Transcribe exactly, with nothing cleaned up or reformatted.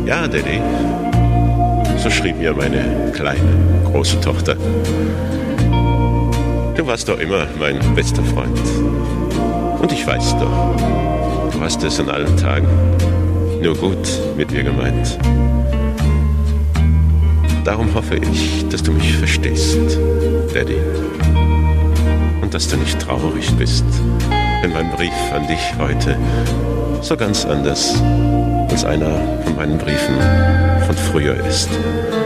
Ja, Daddy, so schrieb mir meine kleine, große Tochter. Du warst doch immer mein bester Freund. Und ich weiß doch, du hast es an allen Tagen nur gut mit mir gemeint. Darum hoffe ich, dass du mich verstehst, Daddy. Und dass du nicht traurig bist, wenn mein Brief an dich heute so ganz anders als einer von meinen Briefen von früher ist.